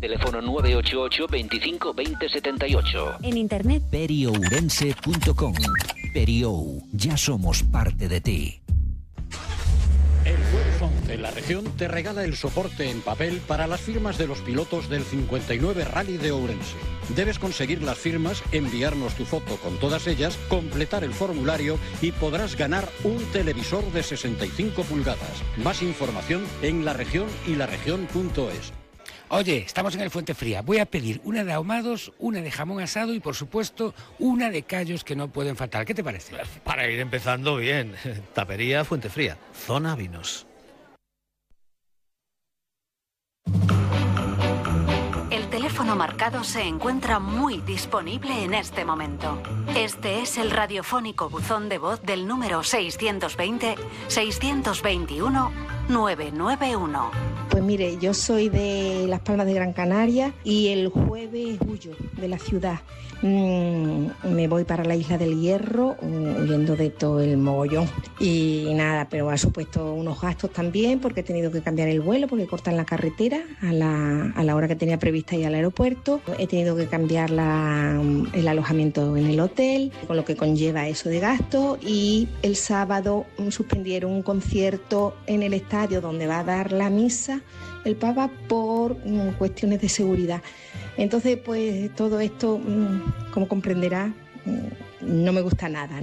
Teléfono 988 25 20 78. En internet periourense.com. Periou, ya somos parte de ti. El jueves 11, la región te regala el soporte en papel para las firmas de los pilotos del 59 Rally de Ourense. Debes conseguir las firmas, enviarnos tu foto con todas ellas, completar el formulario y podrás ganar un televisor de 65 pulgadas. Más información en La Región y laregion.es. Oye, estamos en el Fuente Fría. Voy a pedir una de ahumados, una de jamón asado y, por supuesto, una de callos que no pueden faltar. ¿Qué te parece? Para ir empezando bien. Tapería Fuente Fría, zona vinos. El teléfono marcado se encuentra muy disponible en este momento. Este es el radiofónico buzón de voz del número 620-621-991. Pues mire, yo soy de Las Palmas de Gran Canaria y el jueves huyo de la ciudad. Me voy para la Isla del Hierro, huyendo de todo el mogollón. Y nada, pero ha supuesto unos gastos también porque he tenido que cambiar el vuelo porque cortan la carretera a la hora que tenía prevista ir al aeropuerto. He tenido que cambiar el alojamiento en el hotel, con lo que conlleva eso de gasto. Y el sábado suspendieron un concierto en el estadio donde va a dar la misa el Papa por cuestiones de seguridad. Entonces, pues todo esto, como comprenderá, no me gusta nada,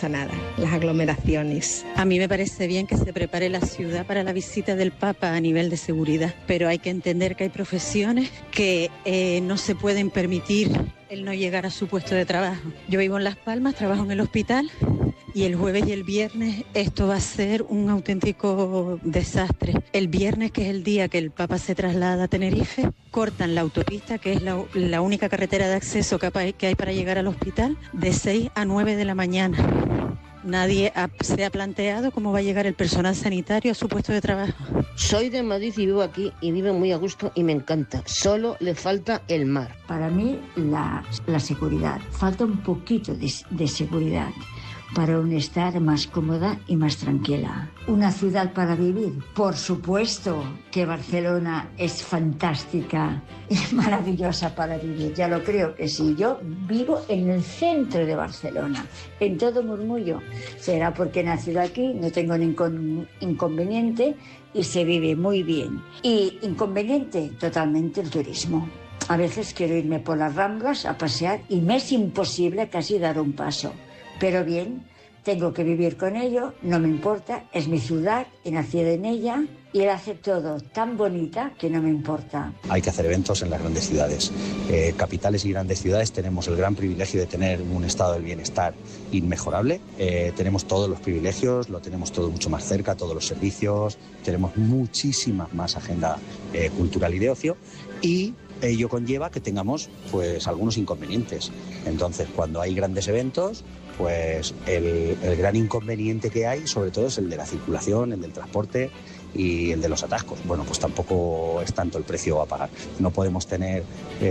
las aglomeraciones. A mí me parece bien que se prepare la ciudad para la visita del Papa a nivel de seguridad, pero hay que entender que hay profesiones que no se pueden permitir el no llegar a su puesto de trabajo. Yo vivo en Las Palmas, trabajo en el hospital y el jueves y el viernes esto va a ser un auténtico desastre. El viernes, que es el día que el Papa se traslada a Tenerife, cortan la autopista, que es la única carretera de acceso que hay para llegar al hospital, de 6 a 9 de la mañana. Nadie se ha planteado cómo va a llegar el personal sanitario a su puesto de trabajo. Soy de Madrid y vivo aquí y vivo muy a gusto y me encanta. Solo le falta el mar. Para mí la seguridad. Falta un poquito de seguridad para un estar más cómoda y más tranquila. ¿Una ciudad para vivir? Por supuesto que Barcelona es fantástica y maravillosa para vivir, ya lo creo que sí. Yo vivo en el centro de Barcelona, en todo murmullo. Será porque he nacido aquí, no tengo ningún inconveniente y se vive muy bien. Y inconveniente totalmente el turismo. A veces quiero irme por las Ramblas a pasear y me es imposible casi dar un paso. Pero bien, tengo que vivir con ello, no me importa, es mi ciudad, he nacido en ella y él hace todo tan bonita que no me importa. Hay que hacer eventos en las grandes ciudades. Capitales y grandes ciudades tenemos el gran privilegio de tener un estado del bienestar inmejorable. Tenemos todos los privilegios, lo tenemos todo mucho más cerca, todos los servicios, tenemos muchísima más agenda cultural y de ocio y ello conlleva que tengamos pues algunos inconvenientes. Entonces, cuando hay grandes eventos, pues el gran inconveniente que hay, sobre todo, es el de la circulación, el del transporte y el de los atascos. Bueno, pues tampoco es tanto el precio a pagar. No podemos tener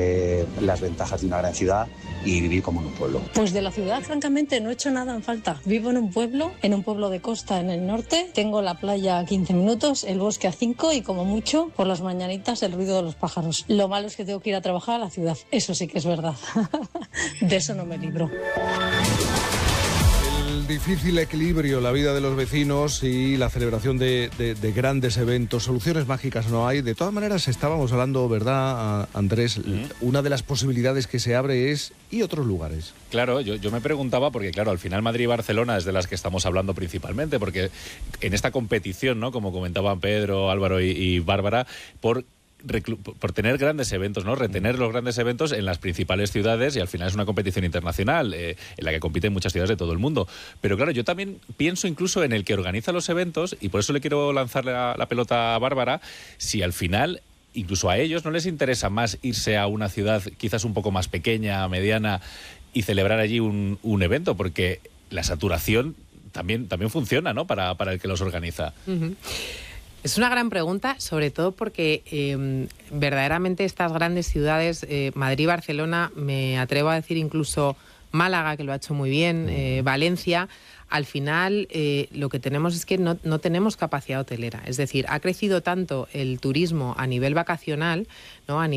las ventajas de una gran ciudad y vivir como en un pueblo. Pues de la ciudad, francamente, no he hecho nada en falta. Vivo en un pueblo de costa en el norte. Tengo la playa a 15 minutos, el bosque a 5 y como mucho, por las mañanitas, el ruido de los pájaros. Lo malo es que tengo que ir a trabajar a la ciudad. Eso sí que es verdad. De eso no me libro. Difícil equilibrio, la vida de los vecinos y la celebración de grandes eventos. Soluciones mágicas no hay. De todas maneras, estábamos hablando, ¿verdad, Andrés? Una de las posibilidades que se abre es ¿y otros lugares? Claro, yo me preguntaba, porque claro, al final Madrid y Barcelona es de las que estamos hablando principalmente, porque en esta competición, ¿no? Como comentaban Pedro, Álvaro y Bárbara, por tener grandes eventos, ¿no? Retener los grandes eventos en las principales ciudades y al final es una competición internacional en la que compiten muchas ciudades de todo el mundo. Pero claro, yo también pienso incluso en el que organiza los eventos y por eso le quiero lanzar la pelota a Bárbara, si al final incluso a ellos no les interesa más irse a una ciudad quizás un poco más pequeña, mediana y celebrar allí un evento, porque la saturación también funciona, ¿no? Para el que los organiza. Uh-huh. Es una gran pregunta, sobre todo porque verdaderamente estas grandes ciudades, Madrid, Barcelona, me atrevo a decir incluso Málaga, que lo ha hecho muy bien, Valencia, al final lo que tenemos es que no tenemos capacidad hotelera. Es decir, ha crecido tanto el turismo a nivel vacacional, ¿no?